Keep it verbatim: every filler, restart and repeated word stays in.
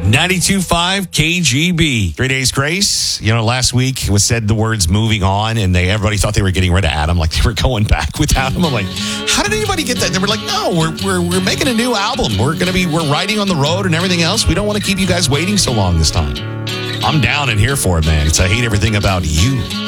ninety-two point five K G B. Three Days Grace. You know, last week it was said the words moving on, and they everybody thought they were getting rid of Adam, like they were going back with Adam. I'm like, how did anybody get that? They were like, no, we're we're we're making a new album. We're gonna be we're riding on the road and everything else. We don't want to keep you guys waiting so long this time. I'm down and here for it, man. It's I Hate Everything About You.